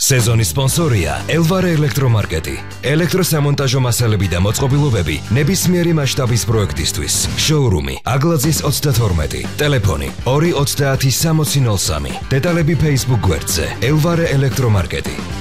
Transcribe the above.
სეზონის სპონსორია ელვარე ელექტრომარკეტი. ელექტროსამონტაჟო მასალები და მოწყობილობები ნებისმიერი მასშტაბის პროექტისთვის. შოურუმი აგლაძის 32. ტელეფონი 230 6003. დეტალები Facebook გვერდზე ელვარე ელექტრომარკეტი.